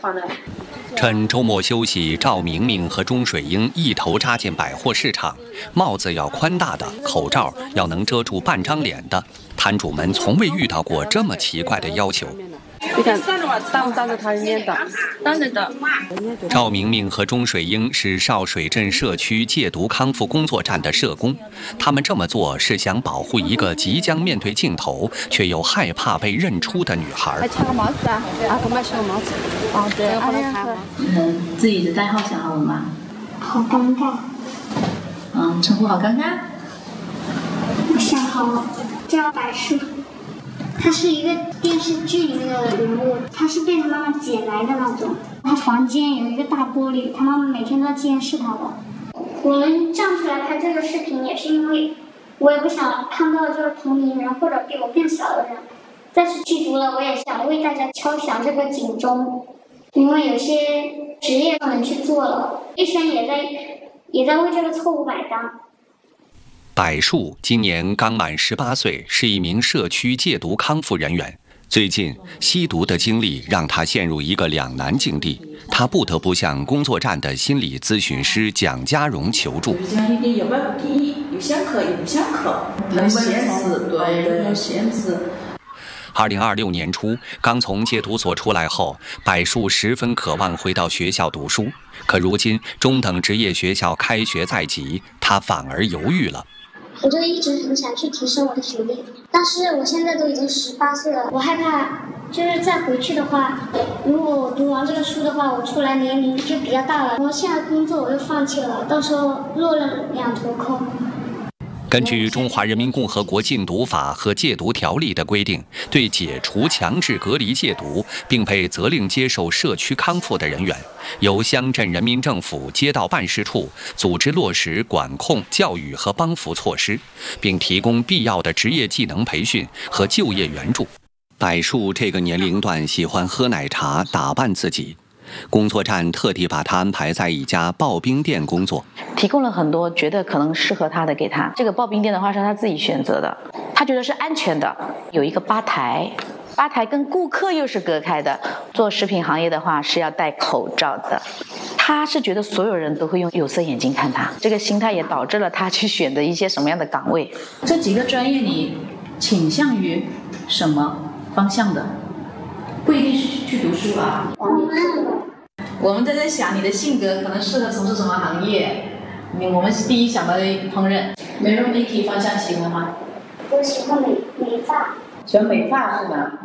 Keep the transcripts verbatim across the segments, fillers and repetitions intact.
放在。 趁周末休息，赵明明和钟水英一头扎进百货市场，帽子要宽大的，口罩要能遮住半张脸的。摊主们从未遇到过这么奇怪的要求。 你看当不当着他人面的？当着的。 赵明明和钟水英是少水镇社区戒毒康复工作站的社工，他们这么做是想保护一个即将面对镜头却又害怕被认出的女孩。 还抢个帽子啊！啊，给买小帽子。哦，对，好的看。 嗯，自己的代号想好了吗？ 好尴尬。 嗯，称呼好尴尬。 我想好了，叫柏树。他是一个电视剧里面的人物，他是被他妈妈捡来的那种。他房间有一个大玻璃，他妈妈每天都要监视他的。我们站出来拍这个视频，也是因为我也不想看到就是同龄人或者比我更小的人再去吸毒了。我也想为大家敲响这个警钟，因为有些职业不能去做了，医生也在也在为这个错误买单。 柏树今年刚满十八岁，是一名社区戒毒康复人员。最近，吸毒的经历让他陷入一个两难境地，他不得不向工作站的心理咨询师蒋家荣求助。 这样一点要不要第一，有想咳有不想咳，很限制，对，很限制。 二零二六年初，刚从戒毒所出来后，柏树十分渴望回到学校读书，可如今中等职业学校开学在即，他反而犹豫了。 我就一直很想去提升我的学历，但是我现在都已经十八岁了，我害怕就是再回去的话，如果我读完这个书的话，我出来年龄就比较大了，然后现在工作我又放弃了，到时候落了两头空。 根据《中华人民共和国禁毒法》和戒毒条例的规定，对解除强制隔离戒毒并被责令接受社区康复的人员，由乡镇人民政府街道办事处组织落实管控、教育和帮扶措施，并提供必要的职业技能培训和就业援助。柏树这个年龄段喜欢喝奶茶、打扮自己。工作站特地把他安排在一家刨冰店工作， 提供了很多觉得可能适合他的给他。这个刨冰店的话是他自己选择的，他觉得是安全的，有一个吧台，吧台跟顾客又是隔开的。做食品行业的话是要戴口罩的。他是觉得所有人都会用有色眼镜看他，这个心态也导致了他去选择一些什么样的岗位。 这几个专业你倾向于什么方向的？不一定是去读书啊。我们在这想你的性格可能适合从事什么行业？你我们第一想到的烹饪，美容美体方向喜欢吗？ 我喜欢美美发。 喜欢美发是吗？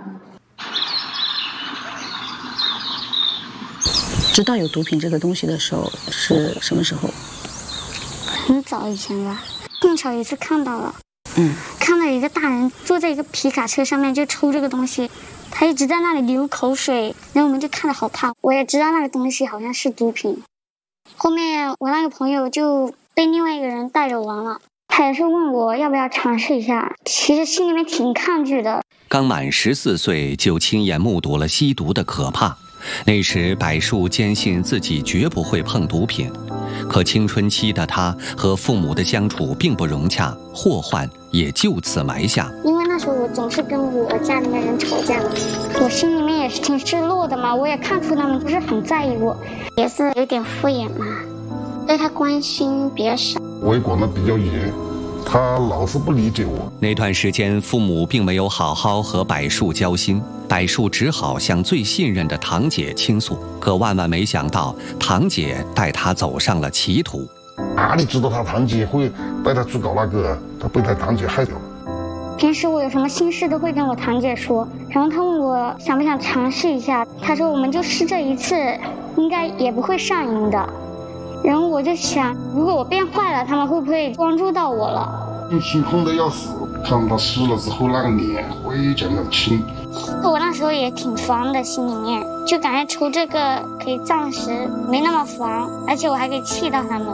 知道有毒品这个东西的时候是什么时候？ 很早以前吧，碰巧有一次看到了， 嗯， 看到一个大人坐在一个皮卡车上面就抽这个东西。他一直在那里流口水，然后我们就看得好怕。我也知道那个东西好像是毒品。后面我那个朋友就被另外一个人带着玩了，他也是问我要不要尝试一下，其实心里面挺抗拒的。 刚满十四岁就亲眼目睹了吸毒的可怕，那时柏树坚信自己绝不会碰毒品，可青春期的他和父母的相处并不融洽，祸患也就此埋下。 因为那时候我总是跟我家里面人吵架，我心里面也是挺失落的嘛，我也看出他们不是很在意我，也是有点敷衍嘛，对他关心比较少。 我也管得比较严，他老是不理解我。 那段时间父母并没有好好和柏树交心，柏树只好向最信任的堂姐倾诉，可万万没想到堂姐带他走上了歧途。 哪里知道他堂姐会带他去搞那个，他被他堂姐害掉了。 平时我有什么心事都会跟我堂姐说，然后她问我想不想尝试一下，她说我们就试这一次，应该也不会上瘾的。然后我就想，如果我变坏了，他们会不会关注到我了？ 心痛的要死，看他湿了之后那个脸非常的青。 我那时候也挺烦的，心里面就感觉抽这个可以暂时没那么烦，而且我还可以气到他们。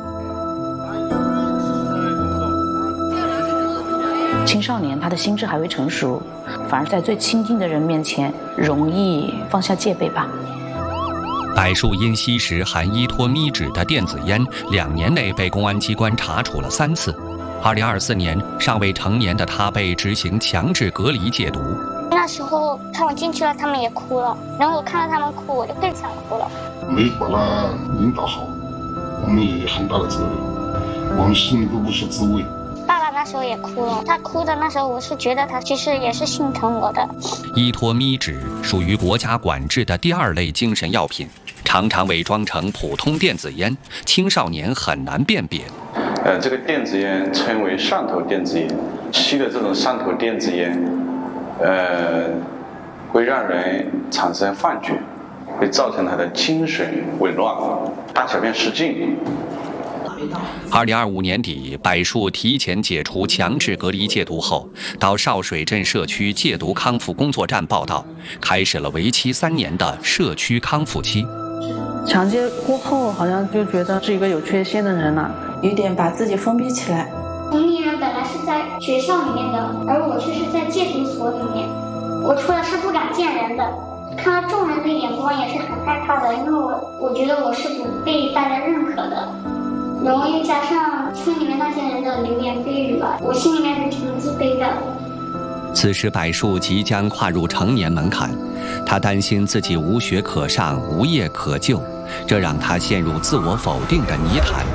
青少年他的心智还未成熟，反而在最亲近的人面前容易放下戒备吧。 柏树因吸食含依托咪酯的电子烟，两年内被公安机关查处了三次。二零二四年，尚未成年的他被执行强制隔离戒毒。 那时候看我进去了，他们也哭了。 然后我看到他们哭，我就更想哭了。 没把他引导好，我们也有很大的责任，我们心里都不是滋味。 爸爸那时候也哭了，他哭的那时候，我是觉得他其实也是心疼我的。 依托咪纸属于国家管制的第二类精神药品，常常伪装成普通电子烟，青少年很难辨别。 呃，这个电子烟称为上头电子烟，吸的这种上头电子烟，呃，会让人产生幻觉，会造成他的精神紊乱、大小便失禁。 二零二五年底，柏树提前解除强制隔离戒毒后，到少水镇社区戒毒康复工作站报到，开始了为期三年的社区康复期。 强奸过后，好像就觉得是一个有缺陷的人了， 有点把自己封闭起来。 同龄人本来是在学校里面的，而我却是在戒毒所里面。我出来是不敢见人的，看到众人的眼光也是很害怕的，因为我我觉得我是不被大家认可的。然后又加上村里面那些人的流言蜚语吧，我心里面是挺自卑的。 此时柏树即将跨入成年门槛，他担心自己无学可上，无业可就，这让他陷入自我否定的泥潭。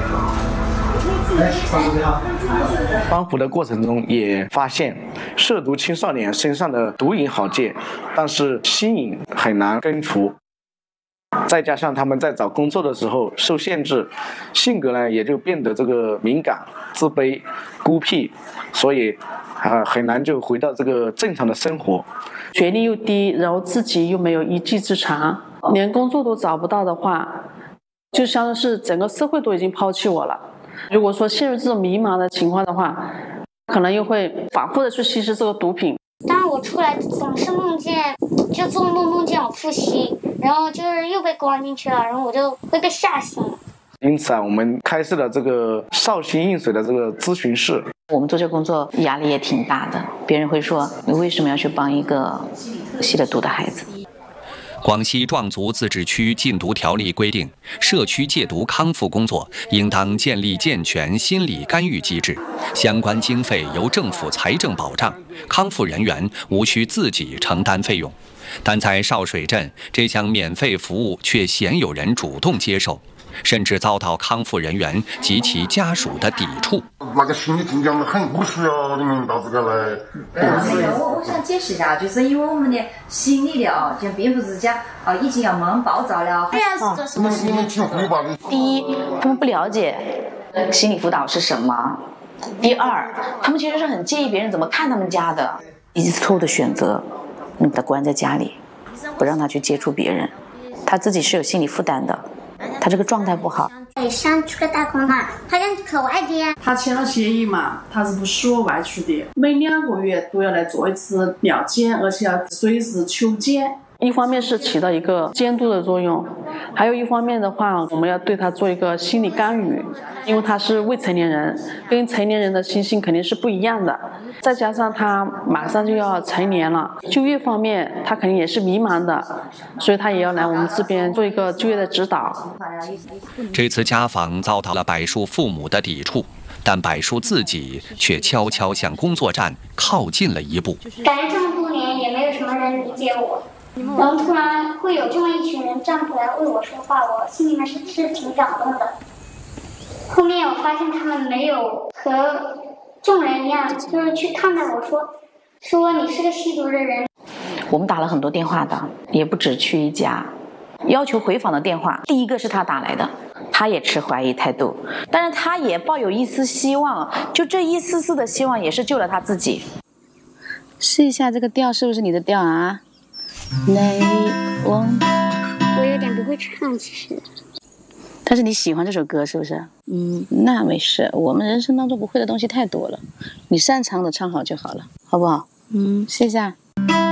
康复的过程中也发现，涉毒青少年身上的毒瘾好戒，但是吸瘾很难根除。再加上他们在找工作的时候受限制，性格呢也就变得这个敏感、自卑、孤僻，所以啊很难就回到这个正常的生活。 学历又低，然后自己又没有一技之长，连工作都找不到的话，就像是整个社会都已经抛弃我了。如果说陷入这种迷茫的情况的话，可能又会反复的去吸食这个毒品。 当然我出来总是梦见，就做梦梦见我复吸，然后就是又被关进去了，然后我就会被吓醒。 因此啊，我们开设了这个绍兴映水的这个咨询室。 我们做这个工作压力也挺大的，别人会说你为什么要去帮一个吸了毒的孩子？ 广西壮族自治区禁毒条例规定，社区戒毒康复工作应当建立健全心理干预机制，相关经费由政府财政保障，康复人员无需自己承担费用。但在少水镇，这项免费服务却鲜有人主动接受，甚至遭到康复人员及其家属的抵触。 那个心理紧张的很，不需要你们到这个来。 那个我我想解释一下，就是因为我们的心理的啊，就并不是讲啊已经要蒙暴躁了。对啊， 是什么？你们挺会吧？ 第一，他们不了解心理辅导是什么；第二，他们其实是很介意别人怎么看他们家的。一次错误的选择，你把他关在家里，不让他去接触别人，他自己是有心理负担的。他这个状态不好， 想出来打工嘛，他想去外地。 他签了协议嘛，他是不许我外出的，每两个月都要来做一次尿检，而且要随时求检。一方面是起到一个监督的作用，还有一方面的话，我们要对他做一个心理干预，因为他是未成年人，跟成年人的心性肯定是不一样的。再加上他马上就要成年了，就业方面他肯定也是迷茫的，所以他也要来我们这边做一个就业的指导。 这次家访遭到了柏树父母的抵触，但柏树自己却悄悄向工作站靠近了一步。 感觉这么多年也没有什么人理解我，然后突然会有这么一群人站出来为我说话，我心里面是是挺感动的。后面我发现他们没有和众人一样，就是去看待我说说你是个吸毒的人。 我们打了很多电话的，也不止去一家，要求回访的电话，第一个是他打来的，他也持怀疑态度，但是他也抱有一丝希望，就这一丝丝的希望也是救了他自己。 试一下这个调是不是你的调啊？泪翁， 我有点不会唱，其实。 但是你喜欢这首歌是不是？嗯，那没事，我们人生当中不会的东西太多了，你擅长的唱好就好了，好不好？嗯，试一下。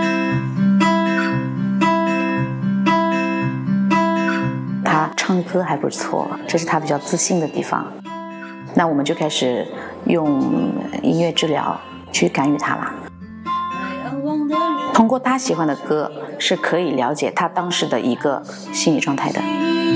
他唱歌还不错，这是他比较自信的地方。那我们就开始用音乐治疗去干预他了。通过他喜欢的歌，是可以了解他当时的一个心理状态的。